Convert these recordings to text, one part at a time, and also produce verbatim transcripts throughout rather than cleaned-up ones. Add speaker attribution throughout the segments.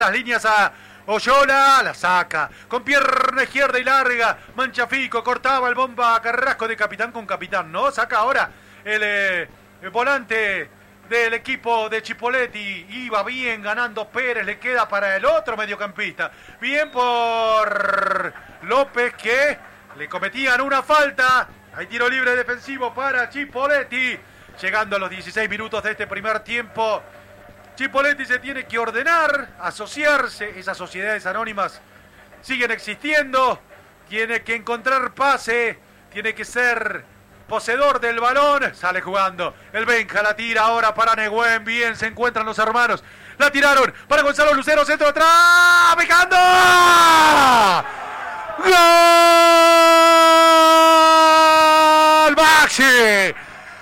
Speaker 1: las líneas a Oyola, la saca, con pierna izquierda y larga, Manchafico, cortaba el bomba a Carrasco de capitán con capitán, ¿no? Saca ahora el, eh, el volante del equipo de Chipoletti, iba bien ganando Pérez, le queda para el otro mediocampista, bien por López que le cometían una falta, hay tiro libre defensivo para Chipoletti, llegando a los dieciséis minutos de este primer tiempo. Chipoletti se tiene que ordenar, asociarse, esas sociedades anónimas siguen existiendo, tiene que encontrar pase, tiene que ser poseedor del balón, sale jugando, el Benja la tira ahora para Nehuen, bien se encuentran los hermanos, la tiraron para Gonzalo Lucero, centro atrás, picando, ¡gol! ¡Maxi!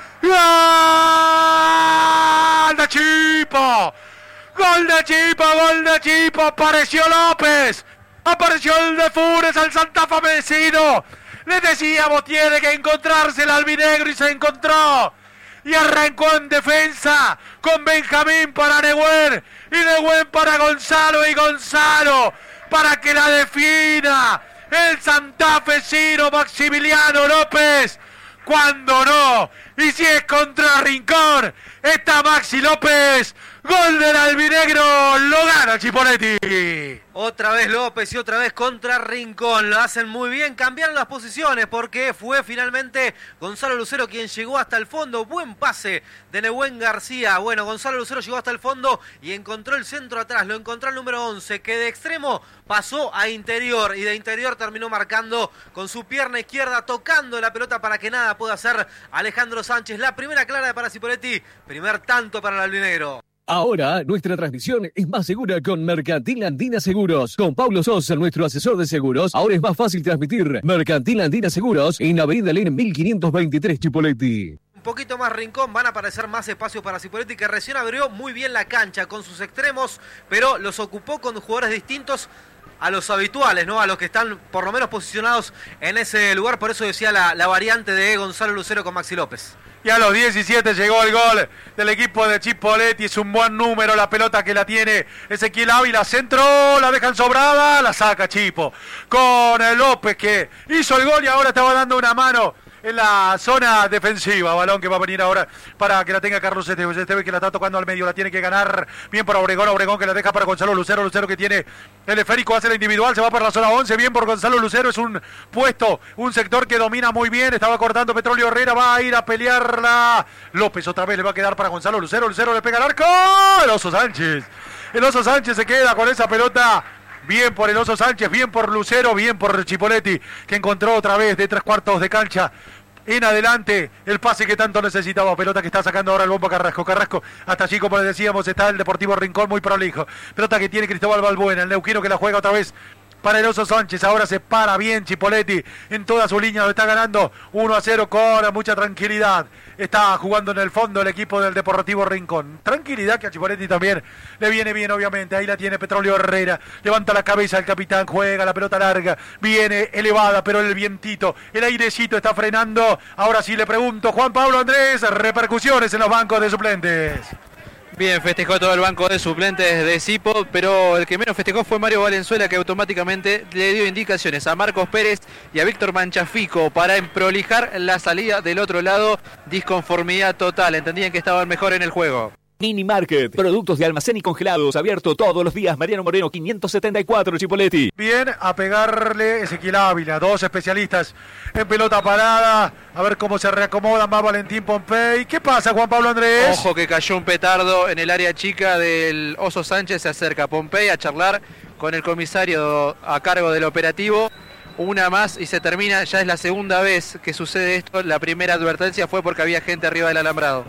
Speaker 1: ¡Gol de Chipo! ¡Gol de Chipo! ¡Gol de Chipo! ¡Apareció López! ¡Apareció el de Fures al santafamecino! Le decíamos, tiene que encontrarse el albinegro y se encontró. Y arrancó en defensa con Benjamín para Nehuen. Y Nehuen para Gonzalo y Gonzalo para que la defina el santafesino Maximiliano López. Cuando no, y si es contra Rincón, está Maxi López, gol del albinegro, lo gana Chipoletti.
Speaker 2: Otra vez López y otra vez contra Rincón, lo hacen muy bien, cambiaron las posiciones porque fue finalmente Gonzalo Lucero quien llegó hasta el fondo, buen pase de Nehuen García, bueno, Gonzalo Lucero llegó hasta el fondo y encontró el centro atrás, lo encontró el número once, que de extremo pasó a interior y de interior terminó marcando con su pierna izquierda, tocando la pelota para que nada pueda hacer Alejandro Sánchez, la primera clara para Chipoletti, primer tanto para el albinegro.
Speaker 3: Ahora, nuestra transmisión es más segura con Mercantil Andina Seguros. Con Pablo Sosa, nuestro asesor de seguros, ahora es más fácil transmitir. Mercantil Andina Seguros en Avenida Len mil quinientos veintitrés, Chipoletti.
Speaker 2: Un poquito más Rincón, van a aparecer más espacios para Chipoletti, que recién abrió muy bien la cancha con sus extremos, pero los ocupó con jugadores distintos a los habituales, ¿no? A los que están por lo menos posicionados en ese lugar, por eso decía la, la variante de Gonzalo Lucero con Maxi López.
Speaker 1: Y a los diecisiete llegó el gol del equipo de Chipoletti, es un buen número la pelota que la tiene Ezequiel Ávila, centro, la dejan sobrada, la saca Chipo, con el López que hizo el gol y ahora estaba dando una mano en la zona defensiva, balón que va a venir ahora para que la tenga Carlos Esteves, Esteves que la está tocando al medio, la tiene que ganar bien para Obregón, Obregón que la deja para Gonzalo Lucero, Lucero que tiene el esférico, hace la individual, se va para la zona once, bien por Gonzalo Lucero, es un puesto, un sector que domina muy bien, estaba cortando Petróleo Herrera, va a ir a pelearla, López otra vez le va a quedar para Gonzalo Lucero, Lucero le pega al arco, el Oso Sánchez, el Oso Sánchez se queda con esa pelota. Bien por el Oso Sánchez, bien por Lucero, bien por Chipoletti, que encontró otra vez de tres cuartos de cancha en adelante el pase que tanto necesitaba. Pelota que está sacando ahora el bombo Carrasco. Carrasco, hasta allí, como les decíamos, está el Deportivo Rincón muy prolijo. Pelota que tiene Cristóbal Balbuena, el neuquino que la juega otra vez para el Oso Sánchez. Ahora se para bien Chipoletti en toda su línea, lo está ganando uno a cero con mucha tranquilidad. Está jugando en el fondo el equipo del Deportivo Rincón. Tranquilidad que a Chipoletti también le viene bien, obviamente. Ahí la tiene Petróleo Herrera. Levanta la cabeza el capitán, juega la pelota larga. Viene elevada, pero el vientito, el airecito está frenando. Ahora sí le pregunto, Juan Pablo Andrés, repercusiones en los bancos de suplentes.
Speaker 4: Bien, festejó todo el banco de suplentes de Cipo, pero el que menos festejó fue Mario Valenzuela, que automáticamente le dio indicaciones a Marcos Pérez y a Víctor Manchafico para prolijar la salida del otro lado. Disconformidad total, entendían que estaban mejor en el juego.
Speaker 3: Mini Market, productos de almacén y congelados, abierto todos los días. Mariano Moreno quinientos setenta y cuatro, Chipoletti.
Speaker 1: Bien, a pegarle Ezequiel Ávila, dos especialistas en pelota parada. A ver cómo se reacomodan, va Valentín Pompey. ¿Qué pasa, Juan Pablo Andrés?
Speaker 4: Ojo que cayó un petardo en el área chica del Oso Sánchez. Se acerca Pompey a charlar con el comisario a cargo del operativo. Una más y se termina, ya es la segunda vez que sucede esto. La primera advertencia fue porque había gente arriba del alambrado.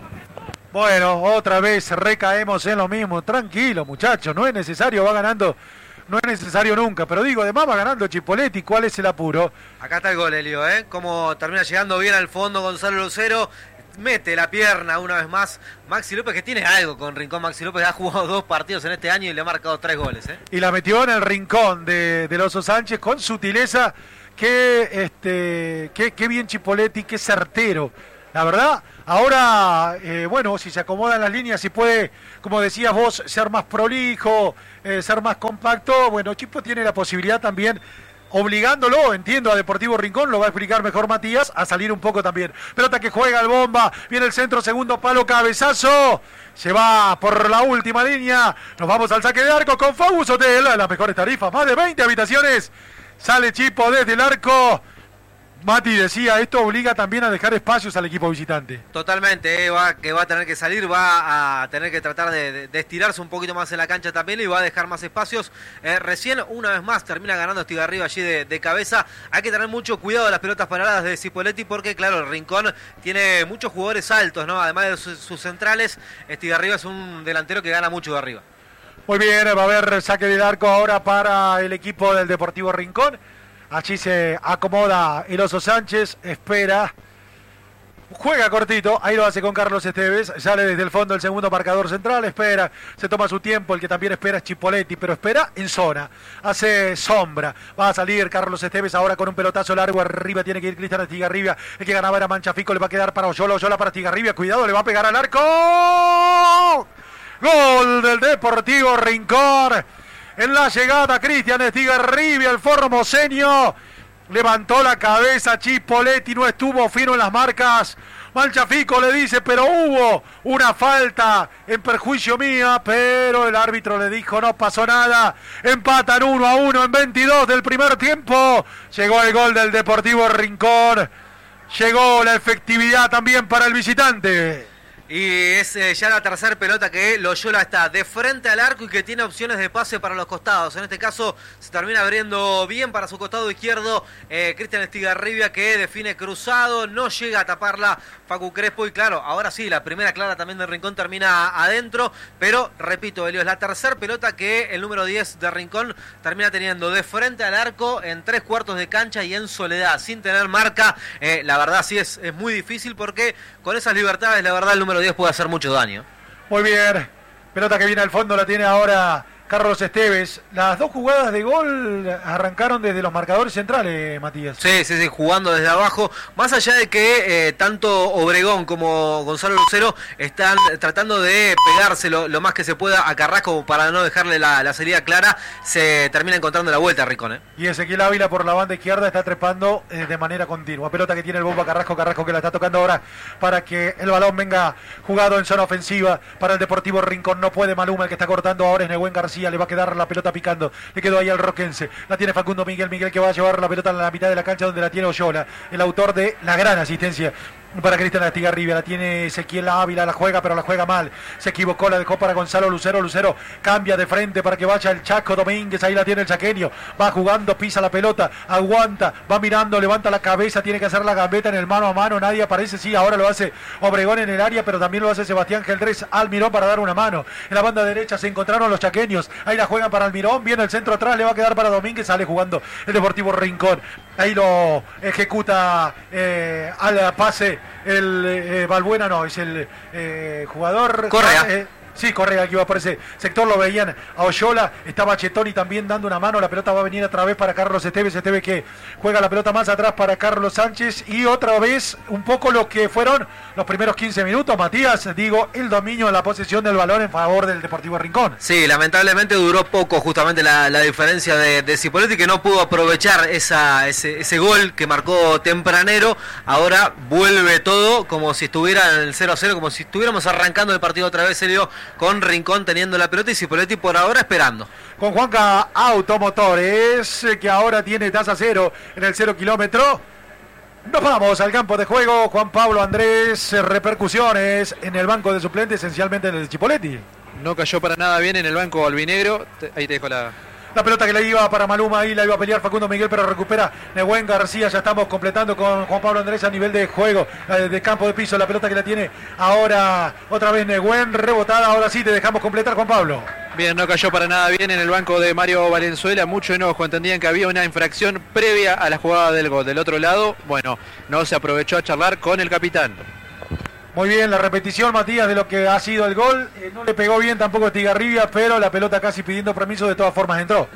Speaker 1: Bueno, otra vez recaemos en lo mismo. Tranquilo, muchachos, no es necesario, va ganando, no es necesario nunca. Pero digo, además va ganando Chipoletti, ¿cuál es el apuro?
Speaker 2: Acá está el gol, Elio, ¿eh? Como termina llegando bien al fondo Gonzalo Lucero. Mete la pierna una vez más Maxi López, que tiene algo con Rincón. Maxi López ha jugado dos partidos en este año y le ha marcado tres goles, ¿eh?
Speaker 1: Y la metió en el rincón de, del Oso Sánchez con sutileza. Qué, este, qué, qué bien Chipoletti, qué certero La verdad, ahora, eh, bueno, si se acomodan las líneas, si puede, como decías vos, ser más prolijo, eh, ser más compacto, bueno, Chipo tiene la posibilidad también, obligándolo, entiendo, a Deportivo Rincón, lo va a explicar mejor Matías, a salir un poco también. Pelota que juega el Bomba, viene el centro, segundo palo, cabezazo, se va por la última línea, nos vamos al saque de arco con Fabus Hotel, las mejores tarifas, más de veinte habitaciones, sale Chipo desde el arco. Mati decía, esto obliga también a dejar espacios al equipo visitante.
Speaker 2: Totalmente, eh, va, que va a tener que salir, va a tener que tratar de, de, de estirarse un poquito más en la cancha también y va a dejar más espacios. Eh, recién, una vez más, termina ganando Estigarribia allí de, de cabeza. Hay que tener mucho cuidado de las pelotas paradas de Cipolletti porque, claro, el Rincón tiene muchos jugadores altos, ¿no? Además de sus, sus centrales, Estigarribia es un delantero que gana mucho de arriba.
Speaker 1: Muy bien, va a haber saque del arco ahora para el equipo del Deportivo Rincón. Allí se acomoda el Oso Sánchez, espera, juega cortito, ahí lo hace con Carlos Esteves, sale desde el fondo el segundo marcador central, espera, se toma su tiempo, el que también espera es Chipolletti, pero espera en zona, hace sombra, va a salir Carlos Esteves ahora con un pelotazo largo, arriba tiene que ir Cristian Estigarribia, el que ganaba era Manchafico, le va a quedar para Oyola, Oyola para Estigarribia, cuidado, le va a pegar al arco, gol del Deportivo Rincón. En la llegada, Cristian Estigarribia, el formoseño, levantó la cabeza, Chipolletti no estuvo fino en las marcas, Manchafico le dice, pero hubo una falta en perjuicio mía, pero el árbitro le dijo, no pasó nada, empatan uno a uno en veintidós del primer tiempo, llegó el gol del Deportivo Rincón, llegó la efectividad también para el visitante.
Speaker 2: Y es eh, ya la tercera pelota que Loyola está de frente al arco y que tiene opciones de pase para los costados. En este caso se termina abriendo bien para su costado izquierdo eh, Cristian Estigarribia, que define cruzado, no llega a taparla Facu Crespo. Y claro, ahora sí, la primera clara también del Rincón termina adentro. Pero, repito, Elio, es la tercera pelota que el número diez de Rincón termina teniendo de frente al arco en tres cuartos de cancha y en soledad, sin tener marca. Eh, la verdad sí es, es muy difícil porque con esas libertades, la verdad, el número diez puede hacer mucho daño.
Speaker 1: Muy bien, pelota que viene al fondo, la tiene ahora Carlos Esteves. Las dos jugadas de gol arrancaron desde los marcadores centrales, Matías.
Speaker 2: Sí, sí, sí, jugando desde abajo. Más allá de que eh, tanto Obregón como Gonzalo Lucero están tratando de pegarse lo, lo más que se pueda a Carrasco para no dejarle la, la salida clara, se termina encontrando la vuelta a Rincón, ¿eh?
Speaker 1: Y Ezequiel Ávila por la banda izquierda está trepando eh, de manera continua. Pelota que tiene el Bomba Carrasco, Carrasco que la está tocando ahora para que el balón venga jugado en zona ofensiva para el Deportivo Rincón. No puede Maluma, el que está cortando ahora es Nehuen García. Le va a quedar la pelota picando, le quedó ahí al roquense, la tiene Facundo Miguel, Miguel que va a llevar la pelota a la mitad de la cancha donde la tiene Oyola, el autor de la gran asistencia para Cristian Estigarribia, la tiene Ezequiel Ávila, la juega pero la juega mal, se equivocó, la dejó para Gonzalo Lucero, Lucero cambia de frente para que vaya el Chaco Domínguez, ahí la tiene el chaqueño, va jugando, pisa la pelota, aguanta, va mirando, levanta la cabeza, tiene que hacer la gambeta en el mano a mano, nadie aparece, sí, ahora lo hace Obregón en el área, pero también lo hace Sebastián Geldrés, Almirón para dar una mano, en la banda derecha se encontraron los chaqueños, ahí la juegan para Almirón, viene el centro atrás, le va a quedar para Domínguez, sale jugando el Deportivo Rincón, ahí lo ejecuta eh, al pase el eh, Balbuena, no, es el eh, jugador
Speaker 2: Correa.
Speaker 1: Eh, sí, Correa, aquí va por ese sector, lo veían a Oyola, estaba Chetoni también dando una mano, la pelota va a venir otra vez para Carlos Esteves, Esteves que juega la pelota más atrás para Carlos Sánchez y otra vez un poco lo que fueron los primeros quince minutos, Matías, digo, el dominio de la posesión del balón en favor del Deportivo Rincón.
Speaker 2: Sí, lamentablemente duró poco justamente la, la diferencia de, de Cipolletti, que no pudo aprovechar esa, ese, ese gol que marcó tempranero. Ahora vuelve todo como si estuviera en el cero a cero, como si estuviéramos arrancando el partido otra vez, Sergio, con Rincón teniendo la pelota y Cipolletti por ahora esperando.
Speaker 1: Con Juanca Automotores, que ahora tiene tasa cero en el cero kilómetro. Nos vamos al campo de juego. Juan Pablo Andrés, repercusiones en el banco de suplentes, esencialmente en el de Chipolletti.
Speaker 4: No cayó para nada bien en el banco albinegro. Ahí te dejo la...
Speaker 1: La pelota que le iba para Maluma, ahí la iba a pelear Facundo Miguel, pero recupera Nehuen García. Ya estamos completando con Juan Pablo Andrés a nivel de juego, eh, de campo de piso. La pelota que la tiene ahora otra vez Nehuen, rebotada. Ahora sí te dejamos completar, Juan Pablo.
Speaker 4: Bien, no cayó para nada bien en el banco de Mario Valenzuela. Mucho enojo, entendían que había una infracción previa a la jugada del gol. Del otro lado, bueno, no se aprovechó a charlar con el capitán.
Speaker 1: Muy bien, la repetición, Matías, de lo que ha sido el gol. Eh, no le pegó bien tampoco a Estigarribia, pero la pelota casi pidiendo permiso, de todas formas entró. Le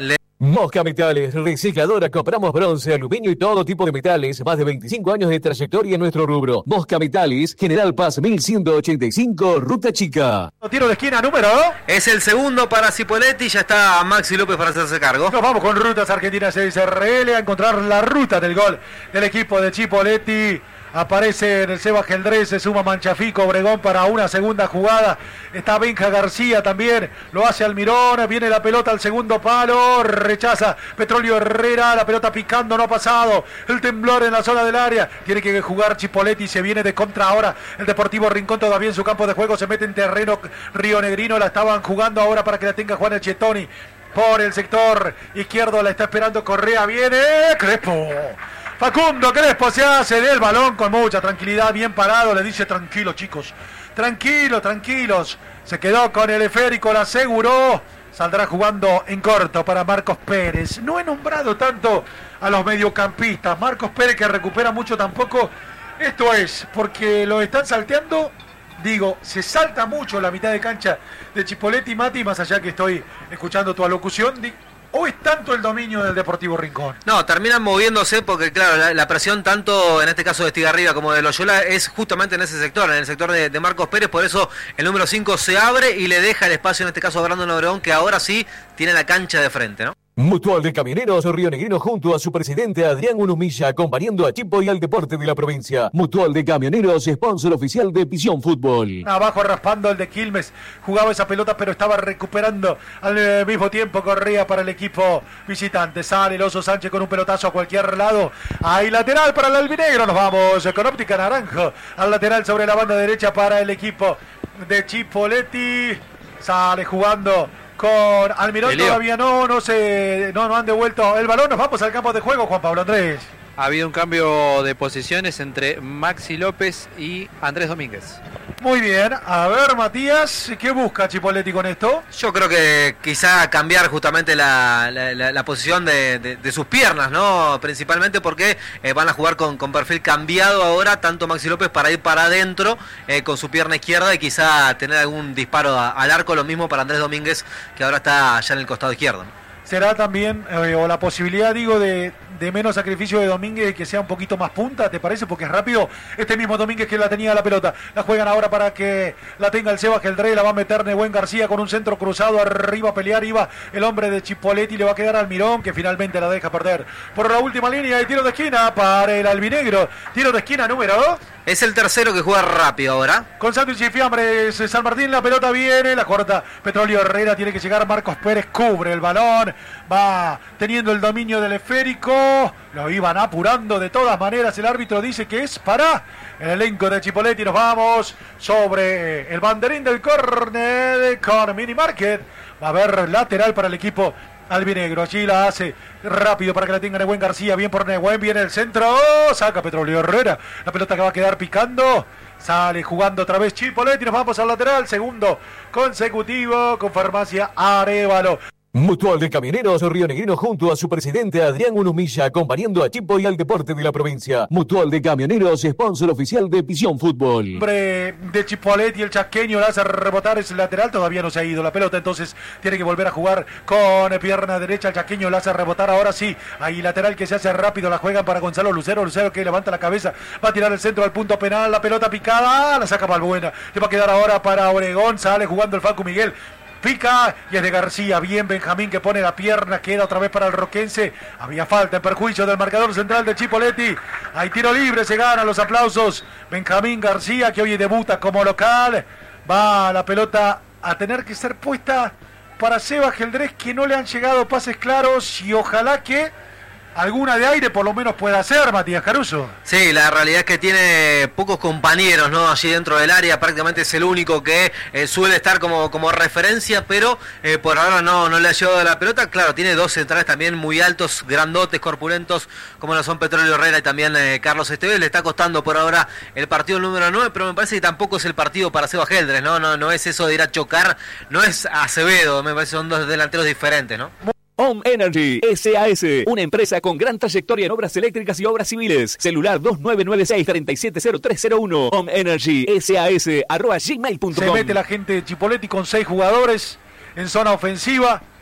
Speaker 3: Mosca Metales, recicladora, compramos bronce, aluminio y todo tipo de metales. Más de veinticinco años de trayectoria en nuestro rubro. Mosca Metales, General Paz mil ciento ochenta y cinco, Ruta Chica.
Speaker 1: Tiro de esquina número.
Speaker 2: Es el segundo para Cipoletti, ya está Maxi López para hacerse cargo.
Speaker 1: Nos vamos con Rutas Argentinas seis R L a encontrar la ruta del gol del equipo de Chipoletti. Aparece en el Seba Geldrés, se suma Manchafico, Obregón para una segunda jugada. Está Benja García también, lo hace Almirón, viene la pelota al segundo palo, rechaza Petróleo Herrera, la pelota picando, no ha pasado. El temblor en la zona del área, tiene que jugar Chipoletti, se viene de contra ahora. El Deportivo Rincón todavía en su campo de juego, se mete en terreno rionegrino, la estaban jugando ahora para que la tenga Juan Echetoni. Por el sector izquierdo la está esperando Correa, viene Crespo. Facundo Crespo se hace del balón con mucha tranquilidad, bien parado, le dice tranquilo chicos, tranquilos, tranquilos, se quedó con el esférico, la aseguró, saldrá jugando en corto para Marcos Pérez. No he nombrado tanto a los mediocampistas, Marcos Pérez que recupera mucho tampoco, esto es, porque lo están salteando, digo, se salta mucho la mitad de cancha de Chipoletti, Mati, más allá que estoy escuchando tu alocución, digo, ¿o es tanto el dominio del Deportivo Rincón?
Speaker 2: No, terminan moviéndose porque, claro, la, la presión tanto, en este caso de Estigarribia como de Loyola, es justamente en ese sector, en el sector de, de Marcos Pérez, por eso el número cinco se abre y le deja el espacio, en este caso a Brandon Obregón, que ahora sí tiene la cancha de frente, ¿no?
Speaker 3: Mutual de Camioneros Rionegrino junto a su presidente Adrián Unumilla, acompañando a Chipo y al deporte de la provincia. Mutual de Camioneros, sponsor oficial de Visión Fútbol.
Speaker 1: Abajo raspando el de Quilmes, jugaba esa pelota pero estaba recuperando al mismo tiempo, corría para el equipo visitante. Sale el Oso Sánchez con un pelotazo a cualquier lado. Hay lateral para el albinegro, nos vamos con óptica naranjo. Al lateral sobre la banda derecha para el equipo de Chipoletti. Sale jugando con Almirón, Elio. Todavía no, no se, no, no han devuelto el balón. Nos vamos al campo de juego, Juan Pablo Andrés.
Speaker 4: Ha habido un cambio de posiciones entre Maxi López y Andrés Domínguez.
Speaker 1: Muy bien, a ver Matías, ¿qué busca Chipoletti con esto?
Speaker 2: Yo creo que quizá cambiar justamente la, la, la, la posición de, de, de sus piernas, ¿no? Principalmente porque eh, van a jugar con, con perfil cambiado ahora, tanto Maxi López para ir para adentro eh, con su pierna izquierda y quizá tener algún disparo a, al arco, lo mismo para Andrés Domínguez, que ahora está allá en el costado izquierdo, ¿no?
Speaker 1: Será también, eh, o la posibilidad, digo, de, de menos sacrificio de Domínguez, que sea un poquito más punta, ¿te parece? Porque es rápido este mismo Domínguez que la tenía la pelota. La juegan ahora para que la tenga el Seba Geldré, la va a meter Nehuen García con un centro cruzado, arriba a pelear, iba el hombre de Chipoletti, le va a quedar al Mirón, que finalmente la deja perder. Por la última línea hay tiro de esquina para el albinegro, tiro de esquina número dos.
Speaker 2: Es el tercero que juega rápido ahora.
Speaker 1: Con sándwich y fiambres, San Martín, la pelota viene, la corta Petróleo Herrera, tiene que llegar Marcos Pérez, cubre el balón, va teniendo el dominio del esférico, lo iban apurando de todas maneras, el árbitro dice que es para el elenco de Chipoletti. Nos vamos sobre el banderín del córner con Mini Market, va a haber lateral para el equipo albinegro, allí la hace rápido para que la tenga Nehuen García, bien por Nehuen, viene el centro, saca Petróleo Herrera, la pelota que va a quedar picando, sale jugando otra vez Chipoletti, nos vamos al lateral, segundo consecutivo con Farmacia Arévalo.
Speaker 3: Mutual de Camioneros Rionegrino junto a su presidente Adrián Unumilla, acompañando a Chipo y al deporte de la provincia. Mutual de Camioneros, sponsor oficial de Visión Fútbol.
Speaker 1: Hombre de Chipoletti, el chasqueño, la hace rebotar, es lateral, todavía no se ha ido la pelota, entonces tiene que volver a jugar con pierna derecha, el chasqueño la hace rebotar, ahora sí, ahí lateral que se hace rápido, la juegan para Gonzalo Lucero, Lucero que levanta la cabeza, va a tirar el centro al punto penal, la pelota picada, la saca Balbuena, le va a quedar ahora para Obregón, sale jugando el Facu Miguel, pica y es de García, bien Benjamín que pone la pierna, queda otra vez para el roquense, había falta en perjuicio del marcador central de Chipoletti, hay tiro libre, se gana, los aplausos, Benjamín García que hoy debuta como local, va la pelota a tener que ser puesta para Seba Geldrés, que no le han llegado pases claros y ojalá que alguna de aire por lo menos pueda hacer, Matías Caruso.
Speaker 2: Sí, la realidad es que tiene pocos compañeros, ¿no? Allí dentro del área, prácticamente es el único que eh, suele estar como, como referencia, pero eh, por ahora no, no le ha llegado la pelota. Claro, tiene dos centrales también muy altos, grandotes, corpulentos, como lo son Petróleo Herrera y también eh, Carlos Esteves. Le está costando por ahora el partido número nueve, pero me parece que tampoco es el partido para Seba Geldrés, ¿no? No, no es eso de ir a chocar, no es Acevedo, me parece que son dos delanteros diferentes, ¿no?
Speaker 3: Home Energy S A S, una empresa con gran trayectoria en obras eléctricas y obras civiles. Celular dos nueve nueve seis, tres siete cero tres cero uno. Home Energy S A S arroba gmail punto com.
Speaker 1: Se mete la gente de Chipoletti con seis jugadores en zona ofensiva.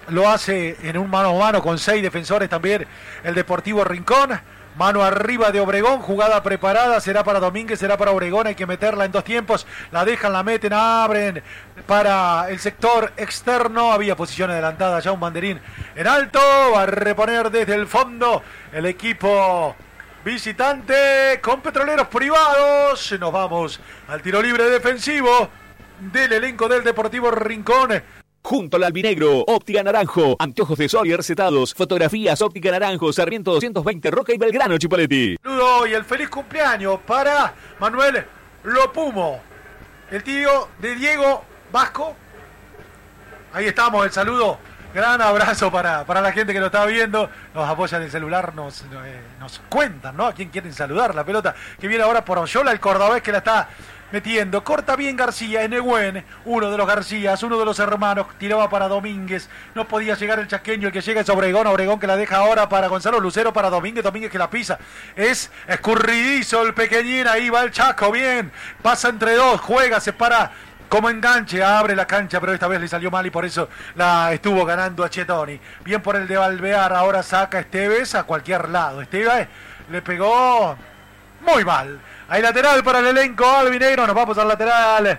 Speaker 1: lo hace en un mano a mano con seis defensores también el Deportivo Rincón. Mano arriba de Obregón, jugada preparada, será para Domínguez, será para Obregón, hay que meterla en dos tiempos, la dejan, la meten, abren para el sector externo, había posición adelantada, ya un banderín en alto, va a reponer desde el fondo el equipo visitante con Petroleros Privados. Nos vamos al tiro libre defensivo del elenco del Deportivo Rincón.
Speaker 3: Junto al albinegro, Óptica Naranjo, anteojos de sol y recetados, fotografías, Óptica Naranjo, Sarmiento doscientos veinte, Roca y Belgrano, Chipoleti.
Speaker 1: Saludo y el feliz cumpleaños para Manuel Lopumo, el tío de Diego Vasco. Ahí estamos, el saludo. Gran abrazo para, para la gente que lo está viendo. Nos apoyan el celular, nos, eh, nos cuentan, ¿no? A quién quieren saludar. La pelota que viene ahora por Oyola, el cordobés que la está metiendo. Corta bien García, Enegüen, uno de los Garcías, uno de los hermanos, tiraba para Domínguez. No podía llegar el chasqueño, el que llega es Obregón. Obregón que la deja ahora para Gonzalo Lucero, para Domínguez. Domínguez que la pisa. Es escurridizo el pequeñín, ahí va el Chaco, bien. Pasa entre dos, juega, se para como enganche, abre la cancha, pero esta vez le salió mal y por eso la estuvo ganando a Chetoni. Bien por el de Alvear, ahora saca Esteves a cualquier lado. Esteves le pegó muy mal. Hay lateral para el elenco albinegro, nos vamos al lateral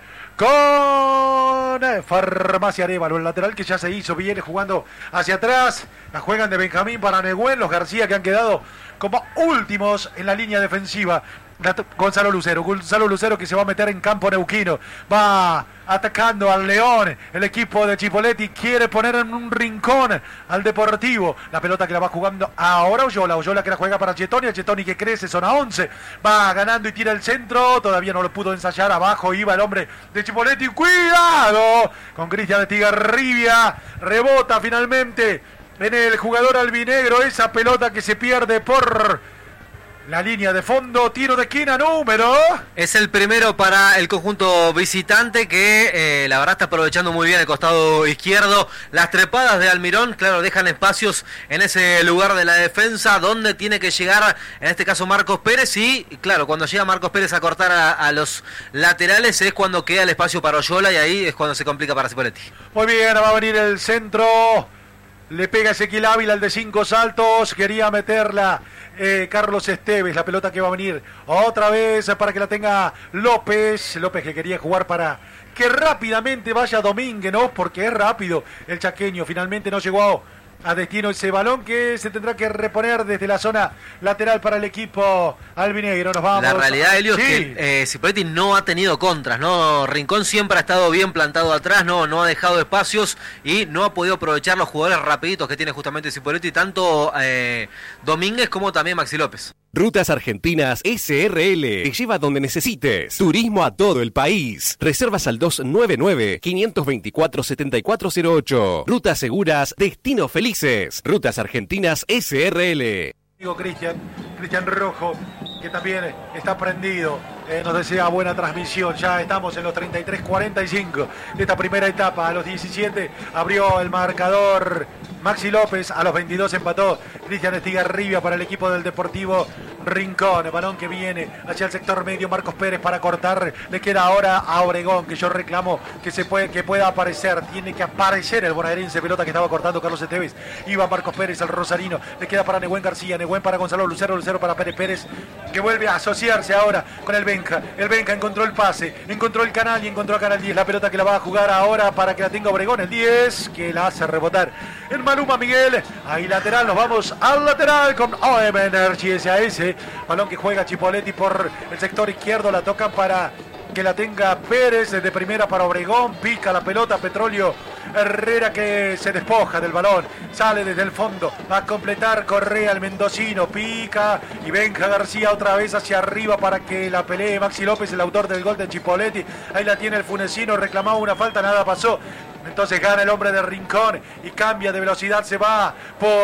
Speaker 1: con Farmacia Arévalo, el lateral que ya se hizo, viene jugando hacia atrás, la juegan de Benjamín para Negüen, los García que han quedado como últimos en la línea defensiva. Gonzalo Lucero, Gonzalo Lucero que se va a meter en campo neuquino, va atacando al León, el equipo de Chipoleti quiere poner en un rincón al Deportivo, la pelota que la va jugando ahora Oyola, Oyola que la juega para Chetoni, Chetoni que crece, zona once, va ganando y tira el centro, todavía no lo pudo ensayar, abajo iba el hombre de Chipoleti, cuidado con Cristian Estigarribia, rebota finalmente en el jugador albinegro, esa pelota que se pierde por la línea de fondo, tiro de esquina número.
Speaker 2: Es el primero para el conjunto visitante que eh, la verdad está aprovechando muy bien el costado izquierdo. Las trepadas de Almirón, claro, dejan espacios en ese lugar de la defensa donde tiene que llegar, en este caso Marcos Pérez. Y claro, cuando llega Marcos Pérez a cortar a, a los laterales es cuando queda el espacio para Oyola y ahí es cuando se complica para Cipoletti.
Speaker 1: Muy bien, va a venir el centro. Le pega Ezequiel Ávila, el de cinco saltos. Quería meterla eh, Carlos Esteves. La pelota que va a venir otra vez para que la tenga López. López que quería jugar para que rápidamente vaya Domínguez, ¿no? Porque es rápido el chaqueño. Finalmente no llegó a, a destino ese balón que se tendrá que reponer desde la zona lateral para el equipo albinegro. Nos vamos.
Speaker 2: La realidad, Elio,
Speaker 1: sí.
Speaker 2: es que eh, Cipoletti no ha tenido contras, ¿no? Rincón siempre ha estado bien plantado atrás, no, no ha dejado espacios y no ha podido aprovechar los jugadores rapiditos que tiene justamente Cipoletti, tanto eh, Domínguez como también Maxi López.
Speaker 3: Rutas Argentinas S R L. Te lleva donde necesites. Turismo a todo el país. Reservas al dos nueve nueve, cinco dos cuatro, siete cuatro cero ocho. Rutas seguras, destinos felices. Rutas Argentinas S R L.
Speaker 1: Digo Cristian, Cristian Rojo, que también está prendido, eh, nos desea buena transmisión. Ya estamos en los treinta y tres cuarenta y cinco de esta primera etapa. A los diecisiete abrió el marcador Maxi López, a los veintidós empató Cristian Estigarribia para el equipo del Deportivo Rincón. El balón que viene hacia el sector medio, Marcos Pérez para cortar, le queda ahora a Obregón, que yo reclamo que se puede, que pueda aparecer, tiene que aparecer el bonaerense, pelota que estaba cortando Carlos Esteves, iba Marcos Pérez, el rosarino, le queda para Negüen García, Negüen para Gonzalo Lucero, Lucero para Pérez Pérez, que vuelve a asociarse ahora con el Benja, el Benja encontró el pase, encontró el canal y encontró a Canal diez, la pelota que la va a jugar ahora para que la tenga Obregón, el diez, que la hace rebotar el Maluma Miguel, ahí lateral, nos vamos al lateral con O M Energy S A S, balón que juega Chipoleti por el sector izquierdo, la tocan para que la tenga Pérez, de primera para Obregón, pica la pelota Petróleo Herrera que se despoja del balón, sale desde el fondo, va a completar Correa el mendocino, pica y Benja García otra vez hacia arriba para que la pelee Maxi López, el autor del gol de Chipoleti, ahí la tiene el funesino, reclamaba una falta, nada pasó. Entonces gana el hombre de Rincón y cambia de velocidad, se va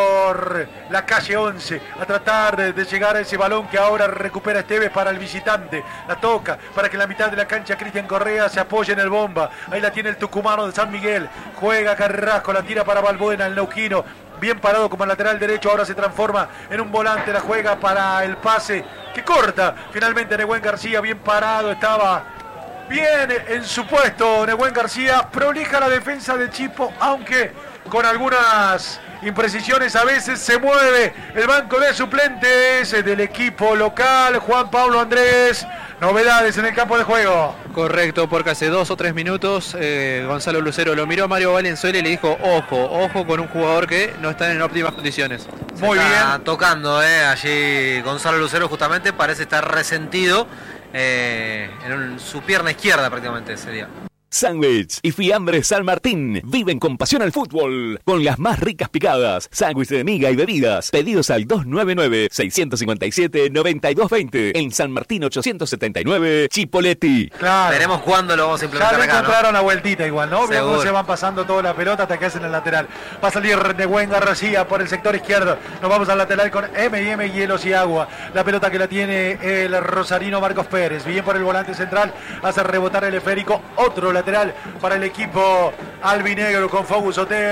Speaker 1: por la calle once a tratar de, de llegar a ese balón que ahora recupera Esteves para el visitante. La toca para que en la mitad de la cancha Cristian Correa se apoye en el bomba. Ahí la tiene el tucumano de San Miguel. Juega Carrasco, la tira para Balbuena, el neuquino. Bien parado como lateral derecho, ahora se transforma en un volante, la juega para el pase que corta. Finalmente Negüen García, bien parado, estaba bien en su puesto Negüen García, prolija la defensa de Chipo, aunque con algunas imprecisiones a veces. Se mueve el banco de suplentes del equipo local. Juan Pablo Andrés, novedades en el campo de juego.
Speaker 4: Correcto, porque hace dos o tres minutos eh, Gonzalo Lucero lo miró a Mario Valenzuela y le dijo, ojo, ojo con un jugador que no está en óptimas condiciones.
Speaker 2: Se
Speaker 1: Muy
Speaker 2: está
Speaker 1: bien.
Speaker 2: tocando eh, allí Gonzalo Lucero, justamente parece estar resentido eh, en su pierna izquierda prácticamente sería.
Speaker 5: Sándwich y Fiambres San Martín viven con pasión al fútbol, con las más ricas picadas, sándwich de miga y bebidas. Pedidos al dos nueve nueve, seis cinco siete, nueve dos dos cero en San Martín ochocientos setenta y nueve, Chipoleti.
Speaker 1: Claro.
Speaker 2: Veremos cuándo lo vamos a
Speaker 1: Ya
Speaker 2: implementar
Speaker 1: le
Speaker 2: acá, ¿no?
Speaker 1: encontraron la vueltita igual, ¿no? Veo
Speaker 2: Seguro.
Speaker 1: cómo se van pasando toda la pelota hasta que hacen el lateral. Va a salir de buen García por el sector izquierdo. Nos vamos al lateral con M y M, hielos y agua. La pelota que la tiene el rosarino Marcos Pérez. Bien por el volante central. Hace rebotar el esférico. Otro lateral para el equipo albinegro con Focus Hotel.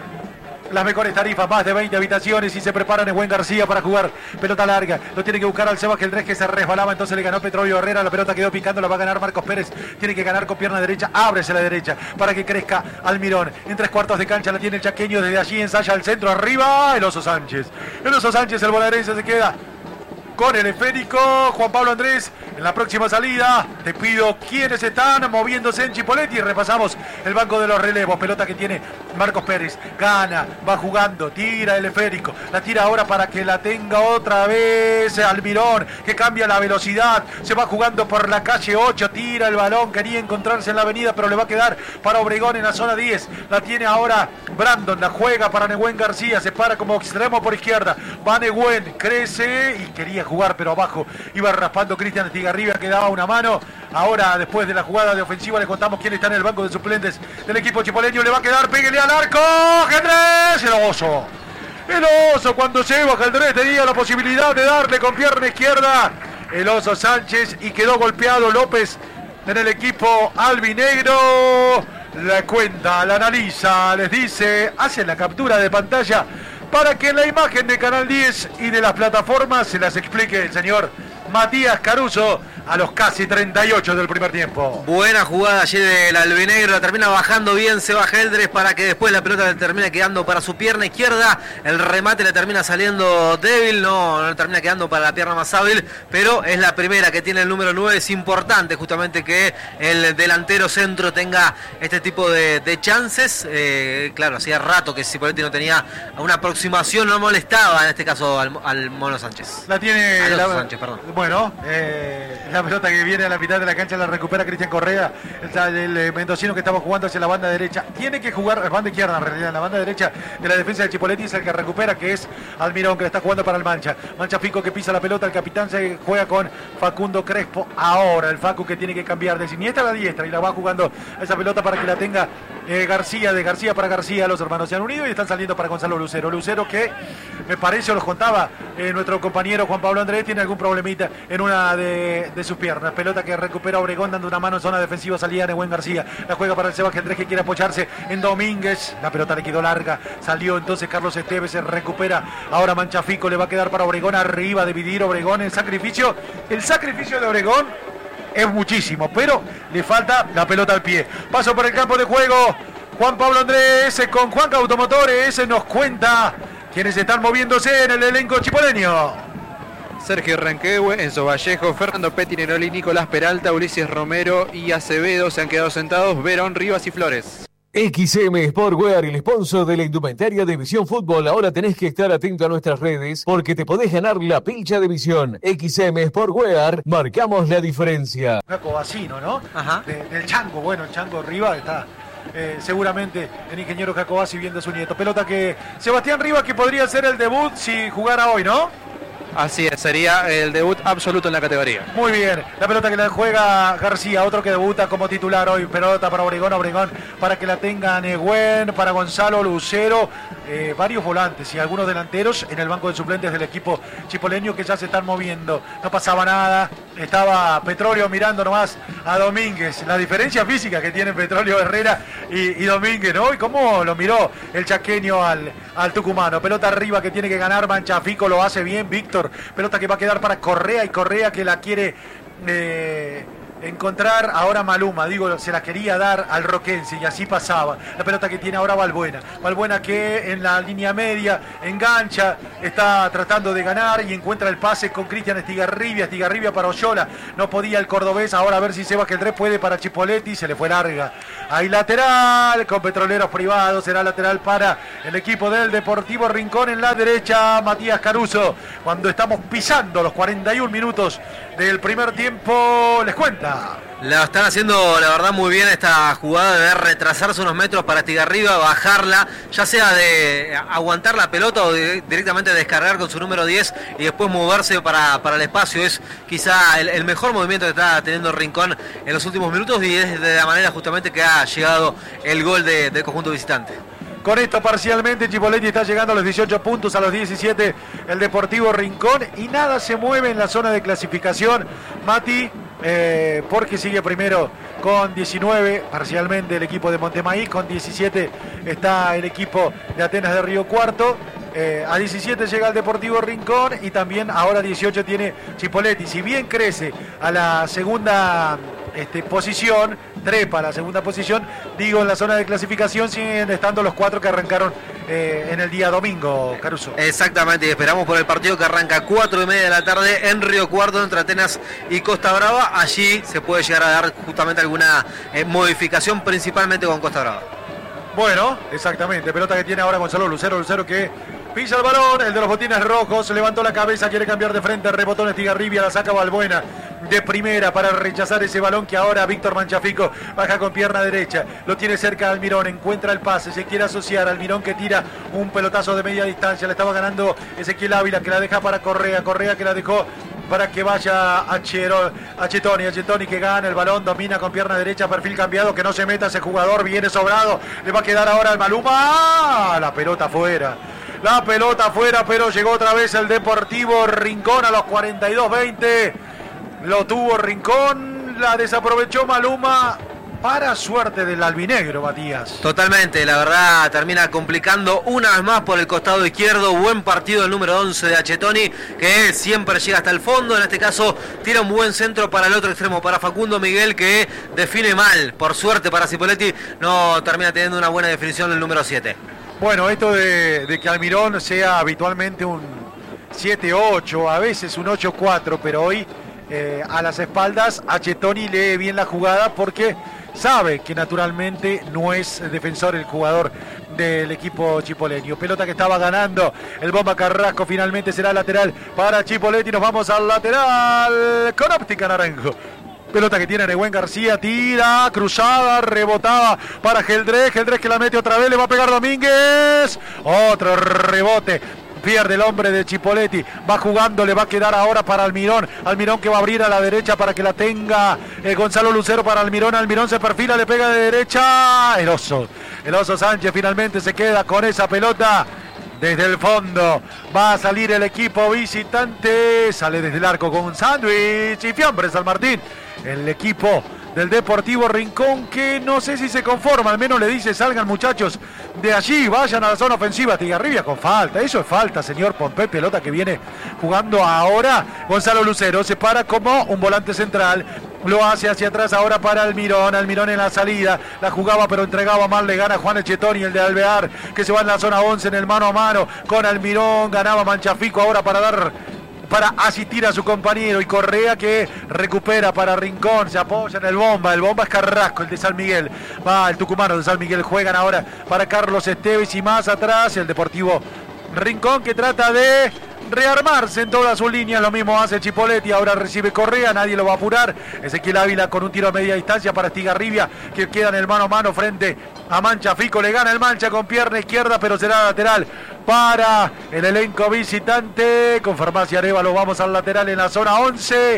Speaker 1: Las mejores tarifas, más de veinte habitaciones y se preparan en Buen García para jugar pelota larga. Lo tiene que buscar al Sebas Geldrés, que se resbalaba, entonces le ganó Petróleo Herrera. La pelota quedó picando, la va a ganar Marcos Pérez. Tiene que ganar con pierna derecha, ábrese a la derecha para que crezca Almirón. En tres cuartos de cancha la tiene el chaqueño, desde allí ensaya al centro, arriba el Oso Sánchez. El Oso Sánchez, el bonaerense, se queda con el esférico. Juan Pablo Andrés, en la próxima salida te pido quiénes están moviéndose en Chipoleti y repasamos el banco de los relevos. Pelota que tiene Marcos Pérez, gana, va jugando, tira el esférico, la tira ahora para que la tenga otra vez Almirón, que cambia la velocidad, se va jugando por la calle ocho, tira el balón, quería encontrarse en la avenida, pero le va a quedar para Obregón en la zona diez. La tiene ahora Brandon, la juega para Nehuen García, se para como extremo por izquierda, va Nehuen, crece y quería jugar, pero abajo iba raspando Cristian Estigarribia, que daba una mano. Ahora, después de la jugada de ofensiva, les contamos quién está en el banco de suplentes del equipo chipoleño. Le va a quedar, péguele al arco, Geldrés, el Oso. El Oso, cuando lleva Geldrés, tenía la posibilidad de darle con pierna izquierda el Oso Sánchez y quedó golpeado López en el equipo albinegro. La cuenta, la analiza, les dice, hace la captura de pantalla para que en la imagen de Canal diez y de las plataformas se las explique el señor Matías Caruso a los casi treinta y ocho del primer tiempo.
Speaker 2: Buena jugada allí del albinegro, la termina bajando bien Seba Geldrés para que después la pelota le termine quedando para su pierna izquierda. El remate le termina saliendo débil, no, no le termina quedando para la pierna más hábil, pero es la primera que tiene el número nueve. Es importante justamente que el delantero centro tenga este tipo de, de chances. Eh, claro, hacía rato que Cipoletti no tenía una aproximación, no molestaba en este caso al, al Mono Sánchez.
Speaker 1: La tiene
Speaker 2: Al
Speaker 1: la,
Speaker 2: Oso Sánchez, perdón.
Speaker 1: Bueno, eh, la pelota que viene a la mitad de la cancha la recupera Cristian Correa, el, el, el mendocino que estaba jugando hacia la banda derecha. Tiene que jugar, la banda izquierda en realidad, la banda derecha de la defensa de Chipoleti es el que recupera, que es Almirón, que la está jugando para el Mancha. Mancha Fico que pisa la pelota, el capitán se juega con Facundo Crespo. Ahora el Facu que tiene que cambiar de siniestra a la diestra y la va jugando esa pelota para que la tenga eh, García, de García para García. Los hermanos se han unido y están saliendo para Gonzalo Lucero. Lucero que me parece, os los contaba eh, nuestro compañero Juan Pablo Andrés, tiene algún problemita en una de, de sus piernas. Pelota que recupera Obregón dando una mano en zona defensiva, salía Nehuen García, la juega para el Sebas Geldrés que quiere apoyarse en Domínguez, la pelota le quedó larga, salió entonces Carlos Esteves, se recupera ahora Manchafico, le va a quedar para Obregón arriba, dividir Obregón, el sacrificio, el sacrificio de Obregón es muchísimo, pero le falta la pelota al pie. Paso por el campo de juego, Juan Pablo Andrés con Juanca Automotores, nos cuenta quienes están moviéndose en el elenco chipoleño.
Speaker 4: Sergio Renquehue, Enzo Vallejo, Fernando Petinelli, Nicolás Peralta, Ulises Romero y Acevedo se han quedado sentados, Verón, Rivas y Flores.
Speaker 3: X M Sportwear, el sponsor de la indumentaria de Visión Fútbol. Ahora tenés que estar atento a nuestras redes porque te podés ganar la pilcha de Visión. X M Sportwear, marcamos la diferencia.
Speaker 1: Jaco Vacino, ¿no?
Speaker 2: Ajá.
Speaker 1: De, del Chango, bueno, el Chango Rivas está eh, seguramente el ingeniero Jacobasi viendo a su nieto. Pelota que Sebastián Rivas, que podría ser el debut si jugara hoy, ¿no?
Speaker 4: Así es, sería el debut absoluto en la categoría.
Speaker 1: Muy bien, la pelota que la juega García, otro que debuta como titular hoy, pelota para Obregón, Obregón para que la tenga Nehuen, para Gonzalo Lucero, eh, varios volantes y algunos delanteros en el banco de suplentes del equipo chipoleño que ya se están moviendo, no pasaba nada, estaba Petróleo mirando nomás a Domínguez, la diferencia física que tiene Petróleo Herrera y, y Domínguez, ¿no? Y cómo lo miró el chaqueño al, al tucumano, pelota arriba que tiene que ganar Manchafico, lo hace bien Víctor, pelota que va a quedar para Correa y Correa que la quiere eh, encontrar ahora Maluma, digo, se la quería dar al roquense y así pasaba. La pelota que tiene ahora Valbuena, Valbuena que en la línea media engancha, está tratando de ganar y encuentra el pase con Cristian Estigarribia, Estigarribia para Oyola, no podía el cordobés, ahora a ver si Seba Geldrés puede para Chipoletti, se le fue larga. Hay lateral con Petroleros Privados, será lateral para el equipo del Deportivo Rincón en la derecha, Matías Caruso, cuando estamos pisando los cuarenta y un minutos del primer tiempo, les cuenta.
Speaker 2: La están haciendo, la verdad, muy bien esta jugada de retrasarse unos metros para Estigarribia, bajarla, ya sea de aguantar la pelota o de, directamente descargar con su número diez y después moverse para, para el espacio. Es quizá el, el mejor movimiento que está teniendo Rincón en los últimos minutos y es de la manera justamente que ha llegado el gol de, del conjunto visitante.
Speaker 1: Con esto parcialmente Chipoletti está llegando a los dieciocho puntos, a los diecisiete el Deportivo Rincón y nada se mueve en la zona de clasificación, Mati, eh, porque sigue primero con diecinueve parcialmente el equipo de Montemaíz, con diecisiete está el equipo de Atenas de Río Cuarto. Eh, a diecisiete llega el Deportivo Rincón y también ahora dieciocho tiene Chipoletti. Si bien crece a la segunda este, posición, trepa a la segunda posición, digo, en la zona de clasificación siguen estando los cuatro que arrancaron eh, en el día domingo, Caruso.
Speaker 2: Exactamente, y esperamos por el partido que arranca cuatro y media de la tarde en Río Cuarto entre Atenas y Costa Brava. Allí se puede llegar a dar justamente alguna eh, modificación, principalmente con Costa Brava.
Speaker 1: Bueno, exactamente, pelota que tiene ahora Gonzalo Lucero, Lucero que pisa el balón, el de los botines rojos, levantó la cabeza, quiere cambiar de frente, rebotó en Estigarribia, la saca Valbuena de primera para rechazar ese balón que ahora Víctor Manchafico baja con pierna derecha, lo tiene cerca Almirón, encuentra el pase, se quiere asociar, Almirón que tira un pelotazo de media distancia, le estaba ganando Ezequiel Ávila que la deja para Correa, Correa que la dejó para que vaya a, Chero, a Chetoni, a Chetoni que gana el balón, domina con pierna derecha, perfil cambiado, que no se meta ese jugador, viene sobrado, le va a quedar ahora al Maluma, ¡ah! La pelota fuera. La pelota afuera, pero llegó otra vez el Deportivo Rincón a los cuarenta y dos veinte. Lo tuvo Rincón, la desaprovechó Maluma. Para suerte del albinegro, Matías.
Speaker 2: Totalmente, la verdad termina complicando una vez más por el costado izquierdo. Buen partido el número once de Achetoni, que siempre llega hasta el fondo. En este caso tira un buen centro para el otro extremo, para Facundo Miguel, que define mal. Por suerte para Chipoletti no termina teniendo una buena definición el número siete.
Speaker 1: Bueno, esto de, de que Almirón sea habitualmente un siete ocho, a veces un ocho cuatro, pero hoy eh, a las espaldas Achetoni lee bien la jugada porque sabe que naturalmente no es defensor el jugador del equipo chipoleño. Pelota que estaba ganando el Bomba Carrasco, finalmente será lateral para Chipoletti. Nos vamos al lateral con óptica Naranjo. Pelota que tiene Nehuen García, tira, cruzada, rebotaba para Geldrés, Geldrés que la mete otra vez, le va a pegar Domínguez, otro rebote. Pierde el hombre de Chipoletti, va jugando, le va a quedar ahora para Almirón, Almirón que va a abrir a la derecha para que la tenga eh, Gonzalo Lucero para Almirón, Almirón se perfila, le pega de derecha, el oso, el oso Sánchez finalmente se queda con esa pelota. Desde el fondo va a salir el equipo visitante, sale desde el arco con un sándwich y fiambre San Martín, el equipo del Deportivo Rincón, que no sé si se conforma, al menos le dice salgan muchachos de allí, vayan a la zona ofensiva. Estigarribia con falta, eso es falta, señor Pompey, pelota que viene jugando ahora Gonzalo Lucero, se para como un volante central, lo hace hacia atrás ahora para Almirón, Almirón en la salida, la jugaba pero entregaba mal, le gana Juan Echetoni, el de Alvear, que se va en la zona once en el mano a mano con Almirón, ganaba Manchafico ahora para dar... para asistir a su compañero y Correa que recupera para Rincón, se apoya en el Bomba, el Bomba es Carrasco, el de San Miguel, va el tucumano de San Miguel, juegan ahora para Carlos Esteves y más atrás el Deportivo Rincón que trata de rearmarse en todas sus líneas, lo mismo hace Chipoletti, ahora recibe Correa, nadie lo va a apurar, Ezequiel Ávila con un tiro a media distancia para Estigarribia que queda en el mano a mano frente a Manchafico, le gana el Mancha con pierna izquierda pero será lateral para el elenco visitante, con Farmacia Arévalo vamos al lateral en la zona once.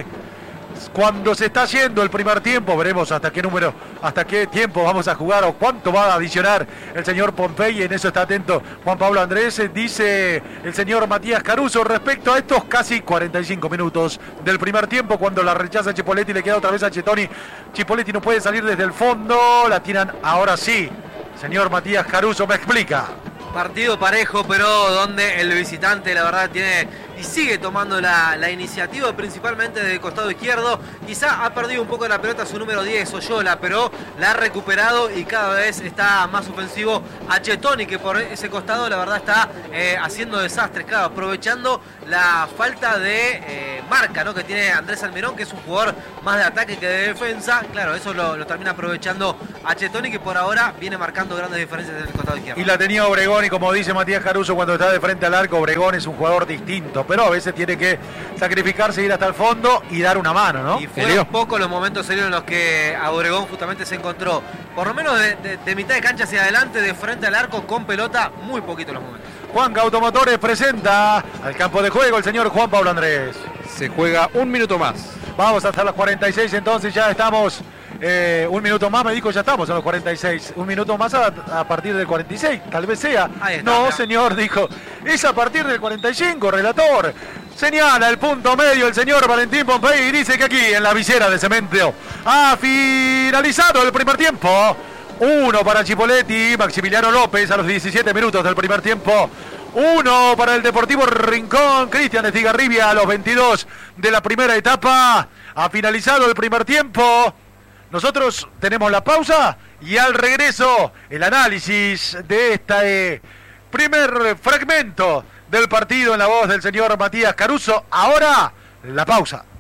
Speaker 1: Cuando se está haciendo el primer tiempo, veremos hasta qué número, hasta qué tiempo vamos a jugar o cuánto va a adicionar el señor Pompey, en eso está atento Juan Pablo Andrés, dice el señor Matías Caruso respecto a estos casi cuarenta y cinco minutos del primer tiempo, cuando la rechaza Chipoletti, le queda otra vez a Chetoni, Chipoletti no puede salir desde el fondo, la tiran ahora sí, señor Matías Caruso, me explica.
Speaker 2: Partido parejo, pero donde el visitante la verdad tiene y sigue tomando la, la iniciativa, principalmente desde el costado izquierdo. Quizá ha perdido un poco la pelota su número diez, Oyola, pero la ha recuperado y cada vez está más ofensivo Achetoni, que por ese costado la verdad está eh, haciendo desastres, claro, aprovechando la falta de eh, marca, ¿no?, que tiene Andrés Almirón, que es un jugador más de ataque que de defensa. Claro, eso lo, lo termina aprovechando Achetoni, que por ahora viene marcando grandes diferencias en el costado izquierdo.
Speaker 1: Y la tenía Obregón, y como dice Matías Caruso, cuando está de frente al arco, Obregón es un jugador distinto, pero a veces tiene que sacrificarse, ir hasta el fondo y dar una mano, ¿no?
Speaker 2: Y fueron pocos los momentos serios en los que a Obregón justamente se encontró, por lo menos de, de, de mitad de cancha hacia adelante, de frente al arco, con pelota, muy poquitos los momentos.
Speaker 1: Juanca Automotores presenta al campo de juego el señor Juan Pablo Andrés.
Speaker 4: Se juega un minuto más.
Speaker 1: Vamos hasta las cuarenta y seis, entonces ya estamos. Eh, un minuto más, me dijo, ya estamos a los cuarenta y seis. Un minuto más a, a partir del cuarenta y seis, tal vez sea.
Speaker 2: Está,
Speaker 1: no,
Speaker 2: ya.
Speaker 1: señor, dijo. Es a partir del cuarenta y cinco, relator. Señala el punto medio el señor Valentín Pompey y dice que aquí en la visera de cemento ha finalizado el primer tiempo. Uno para Chipoletti, Maximiliano López a los diecisiete minutos del primer tiempo. Uno para el Deportivo Rincón, Cristian Estigarribia a los veintidós de la primera etapa. Ha finalizado el primer tiempo. Nosotros tenemos la pausa y al regreso el análisis de este primer fragmento del partido en la voz del señor Matías Caruso. Ahora la pausa.